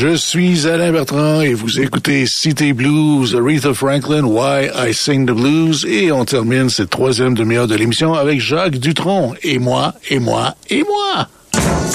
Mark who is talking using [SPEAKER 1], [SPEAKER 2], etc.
[SPEAKER 1] Je suis Alain Bertrand et vous écoutez Cité Blues, Aretha Franklin, Why I Sing the Blues. Et on termine cette troisième demi-heure de l'émission avec Jacques Dutronc. Et moi, et moi, et moi.